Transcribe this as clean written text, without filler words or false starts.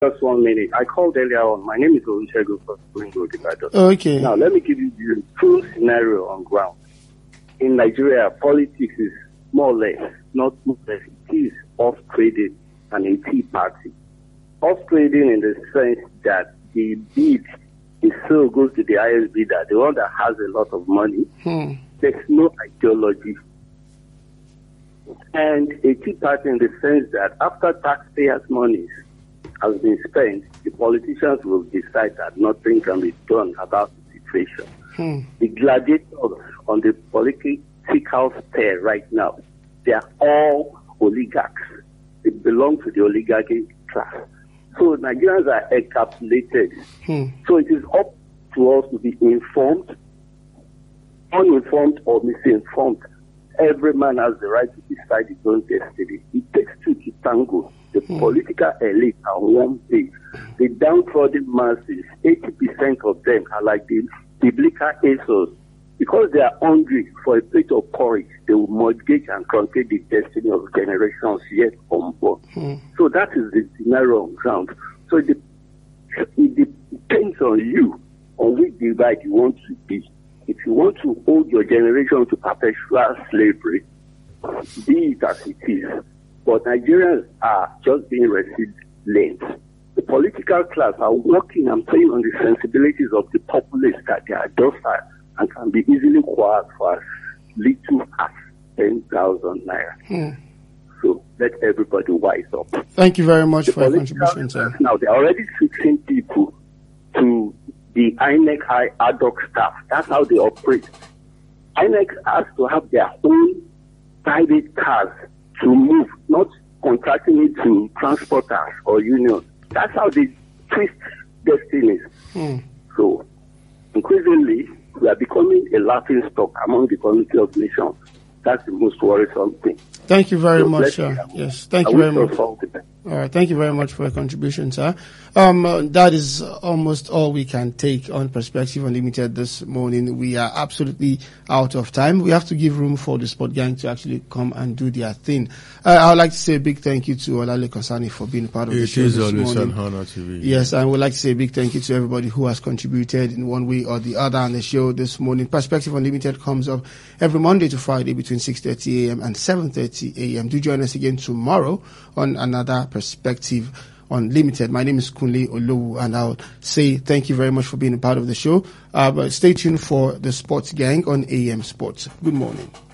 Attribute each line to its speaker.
Speaker 1: Just 1 minute. I called earlier on. My name is Olusegun from Ringo Divider.
Speaker 2: Okay.
Speaker 1: Now, let me give you the full scenario on ground. In Nigeria, politics is more or less, not more or less, it is off-trading and a tea party. Off-trading in the sense that the bid is so goes to the highest bidder, the one that has a lot of money. There's no ideology. And a tea party in the sense that after taxpayers' money has been spent, the politicians will decide that nothing can be done about the situation. The gladiators on the political sphere right now, they are all oligarchs. They belong to the oligarchy class. So Nigerians are encapsulated. So it is up to us to be informed, uninformed or misinformed. Every man has the right to decide his own destiny. It takes two to tango. The political elite are on one page. The downtrodden masses, 80% of them are like the biblical ASOS. Because they are hungry for a plate of porridge, they will mortgage and truncate the destiny of generations yet unborn. So that is the scenario on ground. So it depends on you, on which divide you want to be. If you want to hold your generation to perpetual slavery, be it as it is. But Nigerians are just being resilient. The political class are working and playing on the sensibilities of the populace that they are docile and can be easily acquired for as little as 10,000 naira. So let everybody wise up.
Speaker 2: Thank you very much for your contribution, sir.
Speaker 1: Now, they're already fixing people to the INEC high ad hoc staff. That's how they operate. INEC has to have their own private cars to move, not contracting it to transporters or unions. That's how they twist destinies. So, increasingly, we are becoming a laughing stock among the community of nations. That's the most worrisome thing.
Speaker 2: Thank you very much, sir. Yes, thank you very much. All right, thank you very much for your contribution, sir. That is almost all we can take on Perspective Unlimited this morning. We are absolutely out of time. We have to give room for the sport gang to actually come and do their thing. I would like to say a big thank you to Olale Kosani for being part of the show this morning. It is always an honor to be here. Yes, and I would like to say a big thank you to everybody who has contributed in one way or the other on the show this morning. Perspective Unlimited comes up every Monday to Friday between 6:30 a.m. and 7:30 a.m. Do join us again tomorrow on another Perspective Unlimited. My name is Kunle Olowu, and I'll say thank you very much for being a part of the show. But stay tuned for the Sports Gang on AM Sports. Good morning.